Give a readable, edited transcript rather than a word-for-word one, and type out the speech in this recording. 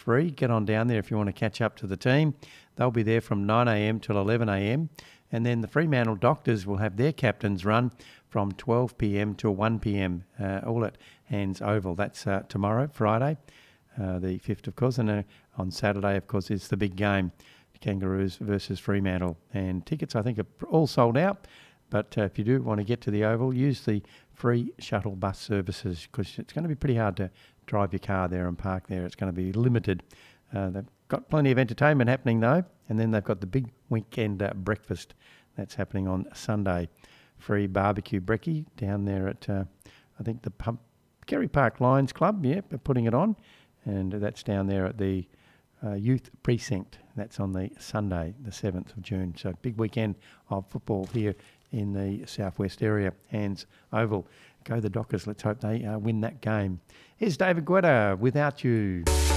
free. Get on down there if you want to catch up to the team. They'll be there from 9 a.m. till 11 a.m. And then the Fremantle Doctors will have their captain's run from 12 p.m. till 1 p.m. All at Hands Oval. That's tomorrow, Friday, the 5th, of course. And on Saturday, of course, is the big game, Kangaroos versus Fremantle. And tickets, I think, are all sold out. But if you do want to get to the Oval, use the free shuttle bus services, because it's going to be pretty hard to drive your car there and park there. It's going to be limited. They've got plenty of entertainment happening, though. And then they've got the big weekend breakfast that's happening on Sunday. Free barbecue brekkie down there at, I think, the Kerry Park Lions Club. Yeah, they're putting it on. And that's down there at the Youth Precinct. That's on the Sunday, the 7th of June. So big weekend of football here in the southwest area. Hands Oval. Go the Dockers. Let's hope they win that game. Here's David Guetta, Without You.